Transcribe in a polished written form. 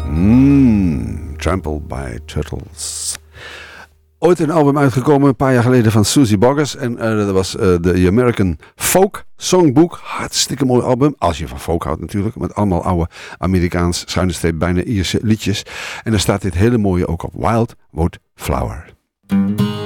Trampled by Turtles. Ooit een album uitgekomen, een paar jaar geleden, van Susie Boggess. En dat was de American Folk Songbook. Hartstikke mooi album. Als je van folk houdt natuurlijk. Met allemaal oude Amerikaans, schuine bijna Ierse liedjes. En daar staat dit hele mooie ook op. Wildwood Flower.